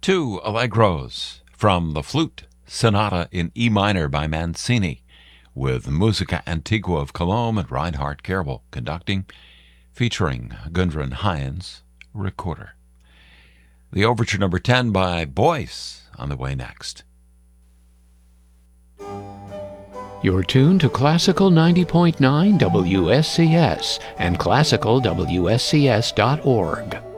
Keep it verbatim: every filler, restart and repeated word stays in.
Two allegros from the Flute Sonata in E minor by Mancini, with Musica Antigua of Cologne and Reinhard Kerbel conducting, featuring Gudrun Heinz, recorder. The Overture number ten by Boyce on the way next. You're tuned to Classical ninety point nine W S C S and classical W S C S dot org.